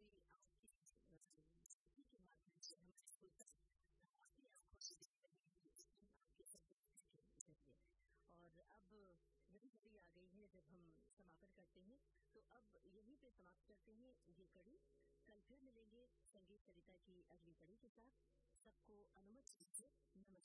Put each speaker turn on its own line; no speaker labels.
कि आपकी स्थिति के माध्यम से हमारे श्रोता अपनी आंखों से देख रहे हैं आपके संदेश के जरिए। और अब वही घड़ी आ गई है जब हम समापन करते हैं, तो अब यहीं पे समाप्त करते हैं ये कड़ी। कल फिर मिलेंगे संगीत सरिता की अगली कड़ी के साथ। सबको अनुमति दीजिए। नमस्कार।